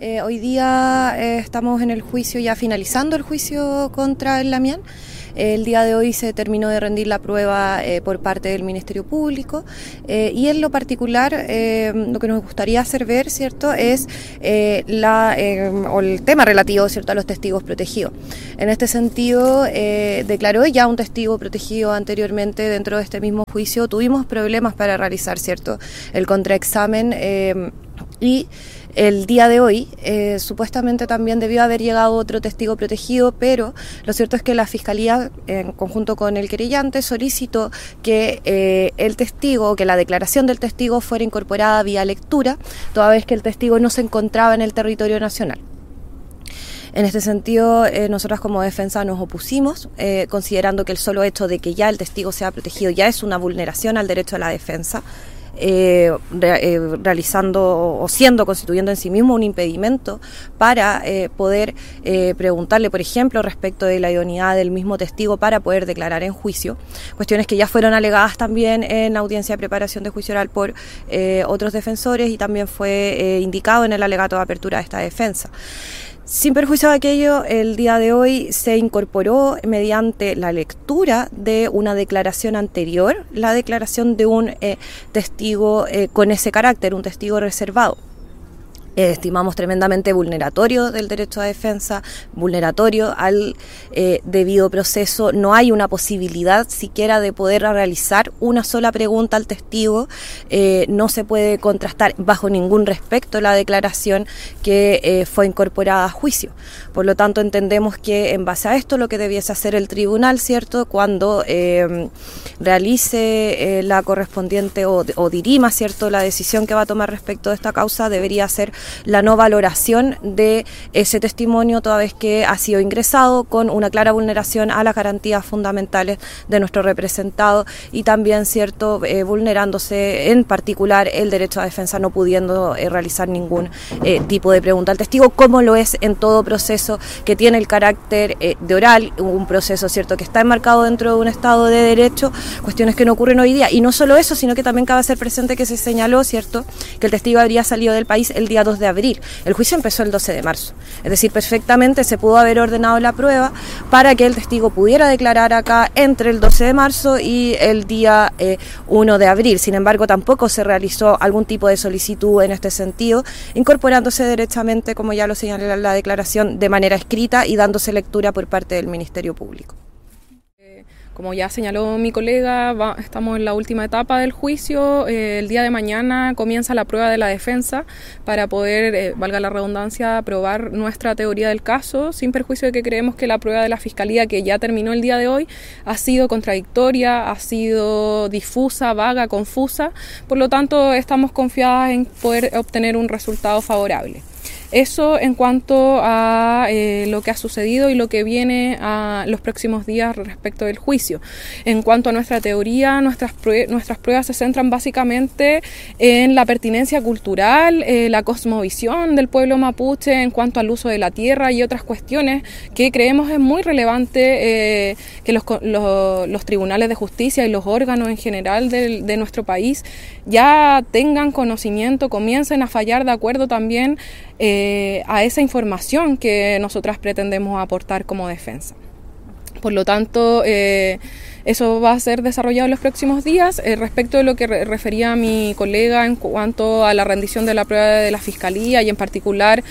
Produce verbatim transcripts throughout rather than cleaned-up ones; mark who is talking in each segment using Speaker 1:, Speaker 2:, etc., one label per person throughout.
Speaker 1: Eh, hoy día eh, estamos en el juicio, ya finalizando el juicio contra el Lamián. Eh, el día de hoy se terminó de rendir la prueba eh, por parte del Ministerio Público eh, y en lo particular eh, lo que nos gustaría hacer ver, ¿cierto?, es eh, la, eh, o el tema relativo, ¿cierto?, a los testigos protegidos. En este sentido, eh, declaró ya un testigo protegido anteriormente dentro de este mismo juicio. Tuvimos problemas para realizar, ¿cierto?, el contraexamen eh, y el día de hoy, eh, supuestamente también debió haber llegado otro testigo protegido, pero lo cierto es que la Fiscalía, en conjunto con el querellante, solicitó que eh, el testigo, que la declaración del testigo fuera incorporada vía lectura, toda vez que el testigo no se encontraba en el territorio nacional. En este sentido, eh, nosotras como defensa nos opusimos, eh, considerando que el solo hecho de que ya el testigo sea protegido ya es una vulneración al derecho a la defensa. Eh, re, eh, realizando o siendo, constituyendo en sí mismo un impedimento para eh, poder eh, preguntarle, por ejemplo, respecto de la idoneidad del mismo testigo para poder declarar en juicio, cuestiones que ya fueron alegadas también en la audiencia de preparación de juicio oral por eh, otros defensores y también fue eh, indicado en el alegato de apertura de esta defensa. Sin perjuicio de aquello, el día de hoy se incorporó mediante la lectura de una declaración anterior, la declaración de un eh, testigo eh, con ese carácter, un testigo reservado. Eh, estimamos tremendamente vulneratorio del derecho a defensa, vulneratorio al eh, debido proceso. No hay una posibilidad siquiera de poder realizar una sola pregunta al testigo. Eh, no se puede contrastar bajo ningún respecto la declaración que eh, fue incorporada a juicio. Por lo tanto, entendemos que en base a esto lo que debiese hacer el tribunal, ¿cierto?, cuando eh, realice eh, la correspondiente o, o dirima, ¿cierto?, la decisión que va a tomar respecto de esta causa, debería ser la no valoración de ese testimonio, toda vez que ha sido ingresado con una clara vulneración a las garantías fundamentales de nuestro representado y también, cierto, eh, vulnerándose en particular el derecho a defensa, no pudiendo eh, realizar ningún eh, tipo de pregunta al testigo, como lo es en todo proceso que tiene el carácter eh, de oral, un proceso, cierto, que está enmarcado dentro de un Estado de Derecho, cuestiones que no ocurren hoy día. Y no solo eso, sino que también cabe hacer presente que se señaló, cierto, que el testigo habría salido del país el día dos de abril. El juicio empezó el doce de marzo. Es decir, perfectamente se pudo haber ordenado la prueba para que el testigo pudiera declarar acá entre el doce de marzo y el día eh, uno de abril. Sin embargo, tampoco se realizó algún tipo de solicitud en este sentido, incorporándose derechamente, como ya lo señala la declaración, de manera escrita y dándose lectura por parte del Ministerio Público.
Speaker 2: Como ya señaló mi colega, va, estamos en la última etapa del juicio. Eh, el día de mañana comienza la prueba de la defensa para poder, eh, valga la redundancia, probar nuestra teoría del caso, sin perjuicio de que creemos que la prueba de la Fiscalía, que ya terminó el día de hoy, ha sido contradictoria, ha sido difusa, vaga, confusa. Por lo tanto, estamos confiadas en poder obtener un resultado favorable. Eso en cuanto a eh, lo que ha sucedido y lo que viene a los próximos días respecto del juicio. En cuanto a nuestra teoría, nuestras, prue- nuestras pruebas se centran básicamente en la pertinencia cultural, eh, la cosmovisión del pueblo mapuche en cuanto al uso de la tierra y otras cuestiones que creemos es muy relevante eh, que los, los, los tribunales de justicia y los órganos en general de, de nuestro país ya tengan conocimiento, comiencen a fallar de acuerdo también Eh, a esa información que nosotras pretendemos aportar como defensa. Por lo tanto, eh, eso va a ser desarrollado en los próximos días. Eh, respecto de lo que re- refería mi colega en cuanto a la rendición de la prueba de la Fiscalía y en particular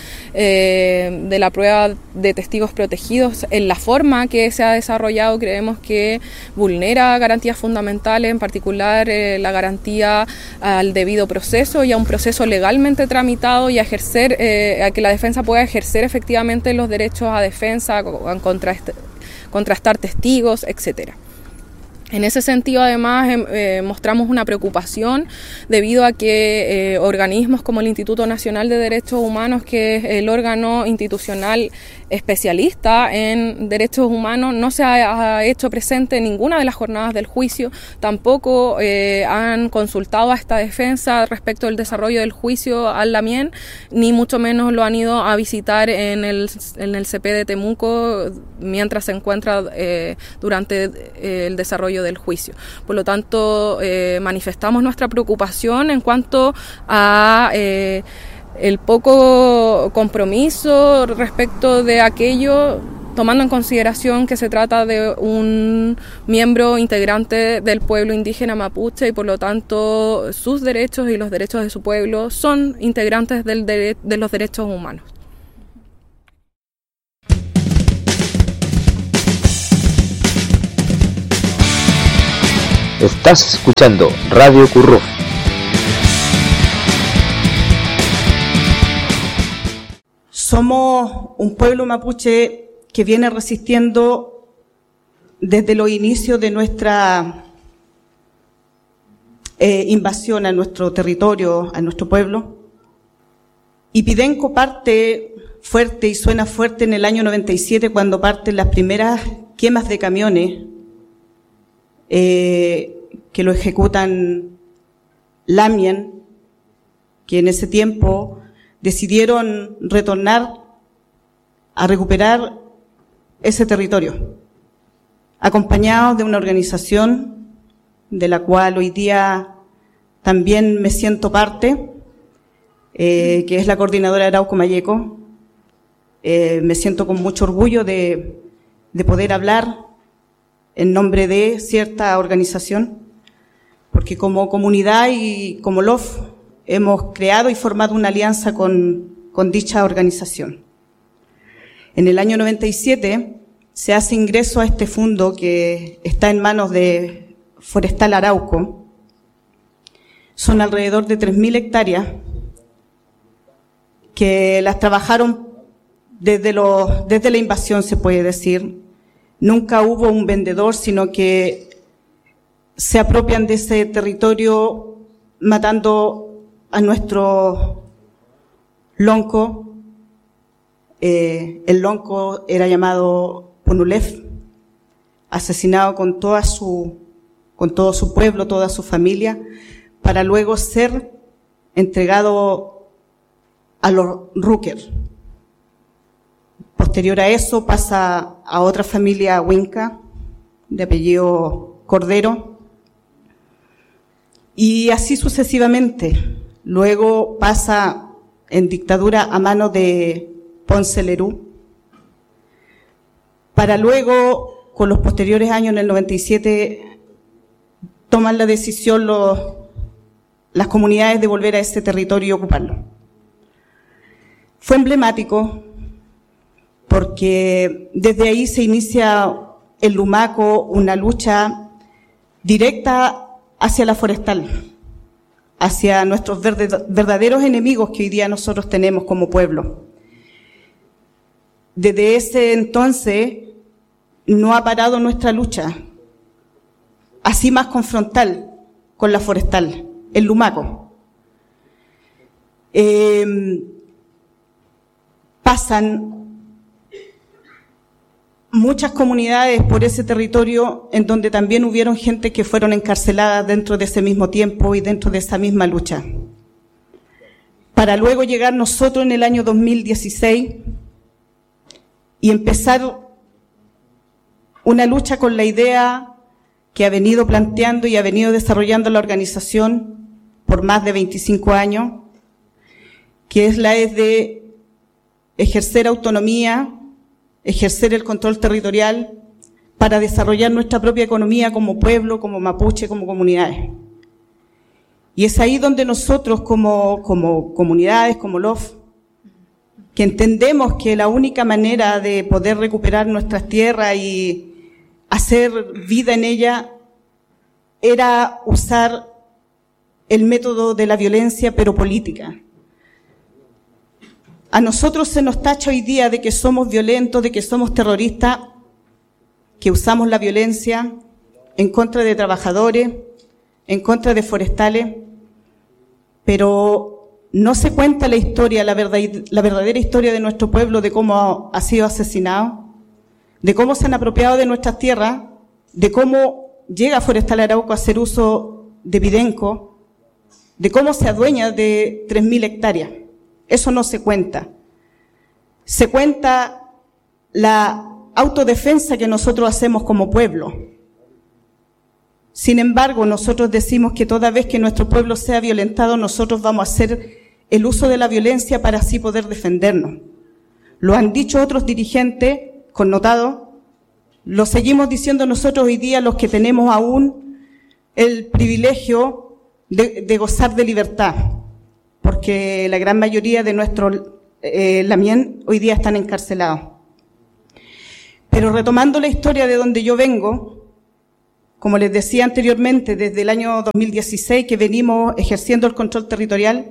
Speaker 2: eh, de la prueba de testigos protegidos, en la forma que se ha desarrollado creemos que vulnera garantías fundamentales, en particular eh, la garantía al debido proceso y a un proceso legalmente tramitado y a ejercer, eh, a que la defensa pueda ejercer efectivamente los derechos a defensa, a contrast- contrastar testigos, etcétera. En ese sentido, además, eh, mostramos una preocupación debido a que eh, organismos como el Instituto Nacional de Derechos Humanos, que es el órgano institucional especialista en derechos humanos, no se ha, ha hecho presente en ninguna de las jornadas del juicio, tampoco eh, han consultado a esta defensa respecto del desarrollo del juicio al Lamián, ni mucho menos lo han ido a visitar en el, en el C P de Temuco mientras se encuentra eh, durante eh, el desarrollo del juicio. Por lo tanto, eh, manifestamos nuestra preocupación en cuanto a eh, el poco compromiso respecto de aquello, tomando en consideración que se trata de un miembro integrante del pueblo indígena mapuche y por lo tanto sus derechos y los derechos de su pueblo son integrantes del dere- de los derechos humanos.
Speaker 3: Estás escuchando Radio Curruf.
Speaker 4: Somos un pueblo mapuche que viene resistiendo desde los inicios de nuestra eh, invasión a nuestro territorio, a nuestro pueblo. Y Pidenco parte fuerte y suena fuerte en el año noventa y siete, cuando parten las primeras quemas de camiones eh, que lo ejecutan Lamien, que en ese tiempo decidieron retornar a recuperar ese territorio, acompañados de una organización de la cual hoy día también me siento parte, eh, que es la Coordinadora Arauco Mayeco. Eh, me siento con mucho orgullo de, de poder hablar en nombre de cierta organización, porque como comunidad y como L O F hemos creado y formado una alianza con, con dicha organización. En el año noventa y siete se hace ingreso a este fondo que está en manos de Forestal Arauco. Son alrededor de tres mil hectáreas que las trabajaron desde, los, desde la invasión, se puede decir. Nunca hubo un vendedor, sino que se apropian de ese territorio matando a nuestro lonco. Eh, el lonco era llamado Punulef, asesinado con toda su, con todo su pueblo, toda su familia, para luego ser entregado a los Ruker. Posterior a eso pasa a otra familia Huinca, de apellido Cordero, y así sucesivamente. Luego pasa en dictadura a manos de Ponce Lerú, para luego, con los posteriores años, en el noventa y siete, toman la decisión los, las comunidades de volver a ese territorio y ocuparlo. Fue emblemático porque desde ahí se inicia en Lumaco una lucha directa hacia la forestal, hacia nuestros verdaderos enemigos que hoy día nosotros tenemos como pueblo. Desde ese entonces no ha parado nuestra lucha, así más confrontal, con la forestal, en Lumaco. Eh, pasan muchas comunidades por ese territorio en donde también hubieron gente que fueron encarceladas dentro de ese mismo tiempo y dentro de esa misma lucha. Para luego llegar nosotros en el año dos mil dieciséis y empezar una lucha con la idea que ha venido planteando y ha venido desarrollando la organización por más de veinticinco años, que es la es de ejercer autonomía, ejercer el control territorial para desarrollar nuestra propia economía como pueblo, como mapuche, como comunidades. Y es ahí donde nosotros como, como comunidades, como L O F, que entendemos que la única manera de poder recuperar nuestras tierras y hacer vida en ella era usar el método de la violencia, pero política. A nosotros se nos tacha hoy día de que somos violentos, de que somos terroristas, que usamos la violencia en contra de trabajadores, en contra de forestales, pero no se cuenta la historia, la, verdad, la verdadera historia de nuestro pueblo, de cómo ha sido asesinado, de cómo se han apropiado de nuestras tierras, de cómo llega Forestal Arauco a hacer uso de Pidenco, de cómo se adueña de tres mil hectáreas. Eso no se cuenta. Se cuenta la autodefensa que nosotros hacemos como pueblo. Sin embargo, nosotros decimos que toda vez que nuestro pueblo sea violentado, nosotros vamos a ser el uso de la violencia para así poder defendernos. Lo han dicho otros dirigentes connotados, lo seguimos diciendo nosotros hoy día los que tenemos aún el privilegio de, de gozar de libertad, porque la gran mayoría de nuestros eh, lamien hoy día están encarcelados. Pero retomando la historia de donde yo vengo, como les decía anteriormente, desde el año dos mil dieciséis que venimos ejerciendo el control territorial.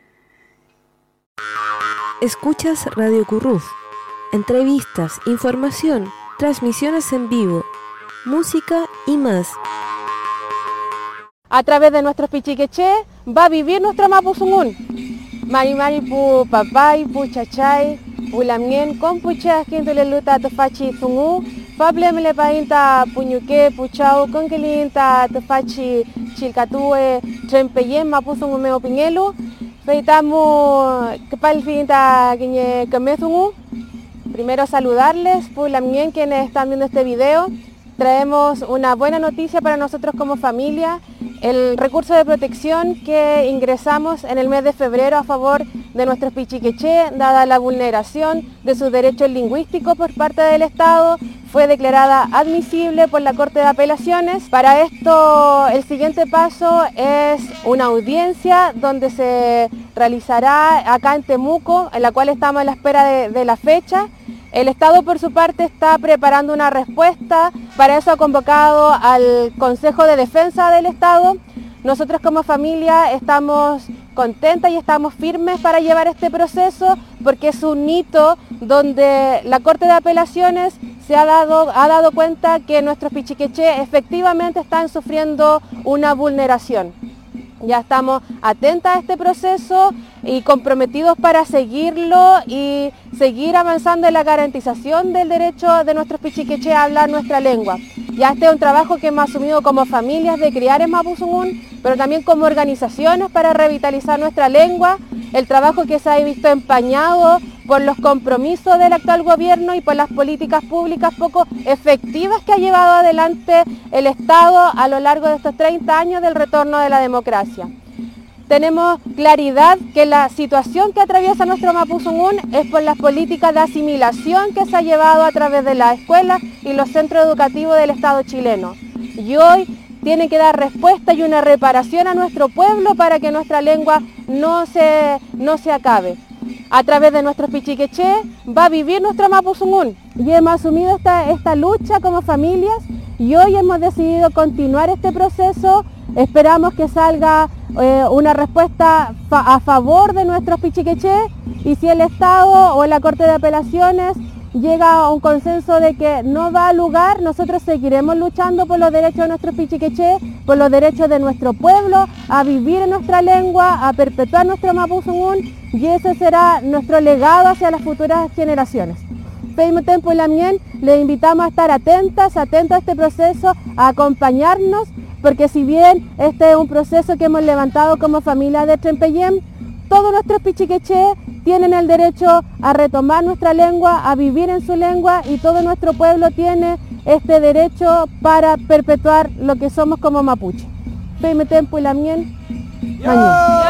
Speaker 5: Escuchas Radio Curruf. Entrevistas, información, transmisiones en vivo, música y más.
Speaker 6: A través de nuestros pichiqueché va a vivir nuestro mapuzungún. Mari mari pu papay, pu chachay, pu lamien, con puchas quintole luta tofachi zungu, fablemele painta puñuque, puchau, con quelinta tofachi chilcatue, trempeyem mapuzungu meo piñelu, feitamu kepal finta quiñe camezungu. Primero saludarles, pu lamien quienes están viendo este video. Traemos una buena noticia para nosotros como familia, el recurso de protección que ingresamos en el mes de febrero a favor de nuestros pichiqueché, dada la vulneración de sus derechos lingüísticos por parte del Estado, fue declarada admisible por la Corte de Apelaciones. Para esto, el siguiente paso es una audiencia donde se realizará acá en Temuco, en la cual estamos a la espera de, de la fecha. El Estado, por su parte, está preparando una respuesta, para eso ha convocado al Consejo de Defensa del Estado. Nosotros como familia estamos contentas y estamos firmes para llevar este proceso, porque es un hito donde la Corte de Apelaciones se ha dado, ha dado cuenta que nuestros pichiqueché efectivamente están sufriendo una vulneración. Ya estamos atentas a este proceso y comprometidos para seguirlo y seguir avanzando en la garantización del derecho de nuestros pichiqueché a hablar nuestra lengua. Ya este es un trabajo que hemos asumido como familias de criar en mapuzungún, pero también como organizaciones para revitalizar nuestra lengua, el trabajo que se ha visto empañado por los compromisos del actual gobierno y por las políticas públicas poco efectivas que ha llevado adelante el Estado a lo largo de estos treinta años del retorno de la democracia. Tenemos claridad que la situación que atraviesa nuestro mapuzungún es por las políticas de asimilación que se ha llevado a través de las escuelas y los centros educativos del Estado chileno. Y hoy tiene que dar respuesta y una reparación a nuestro pueblo para que nuestra lengua no se, no se acabe. A través de nuestros pichiqueché va a vivir nuestro mapuzungún y hemos asumido esta, esta lucha como familias y hoy hemos decidido continuar este proceso. Esperamos que salga eh, una respuesta fa a favor de nuestros pichiqueché y si el Estado o la Corte de Apelaciones llega a un consenso de que no da lugar, nosotros seguiremos luchando por los derechos de nuestros pichiqueché, por los derechos de nuestro pueblo, a vivir en nuestra lengua, a perpetuar nuestro mapuzungún y ese será nuestro legado hacia las futuras generaciones. Pedimos tiempo y lamien, les invitamos a estar atentas, atentos a este proceso, a acompañarnos, porque si bien este es un proceso que hemos levantado como familia de Trempeyem, todos nuestros pichiqueché tienen el derecho a retomar nuestra lengua, a vivir en su lengua y todo nuestro pueblo tiene este derecho para perpetuar lo que somos como mapuche. Pedimos tiempo y lamien.